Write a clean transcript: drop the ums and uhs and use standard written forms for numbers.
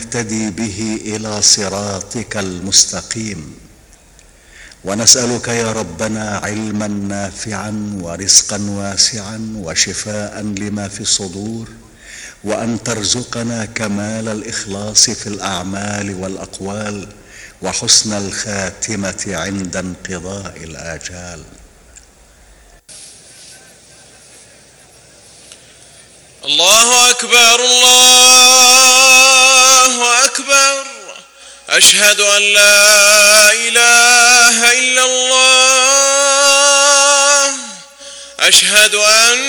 نهتدي به إلى صراطك المستقيم. ونسألك يا ربنا علما نافعا ورزقا واسعا وشفاء لما في الصدور، وأن ترزقنا كمال الإخلاص في الأعمال والأقوال، وحسن الخاتمة عند انقضاء الآجال. الله أكبر الله أكبر، أشهد أن لا إله إلا الله، أشهد أن